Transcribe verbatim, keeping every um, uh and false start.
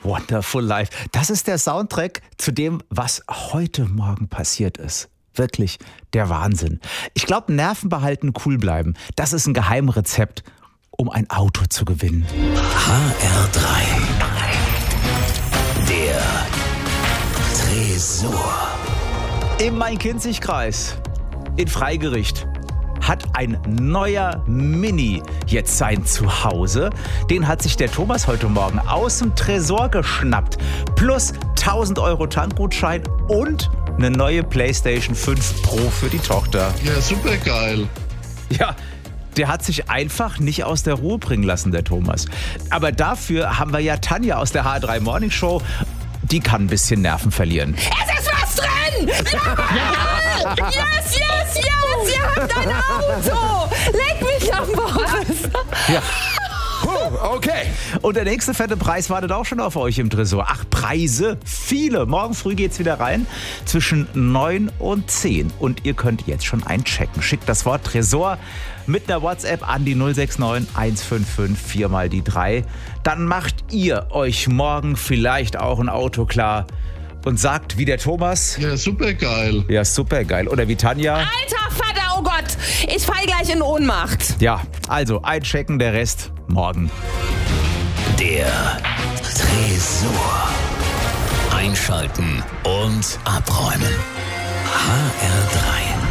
Wonderful Life. Das ist der Soundtrack zu dem, was heute Morgen passiert ist. Wirklich der Wahnsinn. Ich glaube, Nerven behalten, cool bleiben. Das ist ein Geheimrezept, um ein Auto zu gewinnen. H R drei. Der Tresor. Im Main-Kinzig-Kreis, in Freigericht, hat ein neuer Mini jetzt sein Zuhause. Den hat sich der Thomas heute Morgen aus dem Tresor geschnappt. Plus tausend Euro Tankgutschein und eine neue PlayStation fünf Pro für die Tochter. Ja, super geil. Ja, der hat sich einfach nicht aus der Ruhe bringen lassen, der Thomas. Aber dafür haben wir ja Tanja aus der H drei Morning Show. Die kann ein bisschen Nerven verlieren. Es ist was drin! Ja! Yes, yes, yes! Ihr habt ein Auto! Leck mich am Boris! Ja. Okay. Und der nächste fette Preis wartet auch schon auf euch im Tresor. Ach, Preise, viele. Morgen früh geht's wieder rein zwischen neun und zehn. Und ihr könnt jetzt schon einchecken. Schickt das Wort Tresor mit einer WhatsApp an die null sechs neun eins fünf fünf vier mal die drei. Dann macht ihr euch morgen vielleicht auch ein Auto klar und sagt wie der Thomas. Ja, super geil. Ja, super geil. Oder wie Tanja. Alter Vater, oh Gott! Ich fall gleich in Ohnmacht. Ja, also einchecken, der Rest morgen. Der Tresor. Einschalten und abräumen. H R drei.